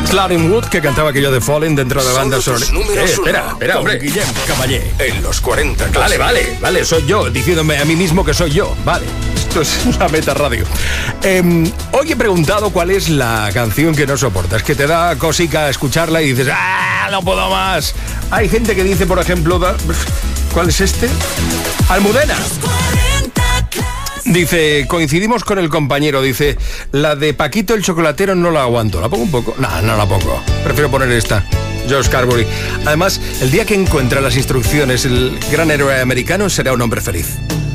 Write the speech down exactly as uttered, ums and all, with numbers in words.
Sliding Wood, que cantaba aquello de Fallen dentro de banda sonora. Eh, espera, espera, hombre. Guillem Caballé. En los cuarenta. Vale, vale, vale, soy yo, diciéndome a mí mismo que soy yo. Vale, esto es una meta radio. Eh, hoy he preguntado cuál es la canción que no soportas, que te da cosica escucharla y dices, ¡ah, no puedo más! Hay gente que dice, por ejemplo, da, ¿cuál es este? Almudena. Dice, coincidimos con el compañero, dice, la de Paquito el chocolatero no la aguanto. ¿La pongo un poco? No, no la pongo. Prefiero poner esta. Josh Carberry. Además, el día que encuentra las instrucciones, el gran héroe americano será un hombre feliz.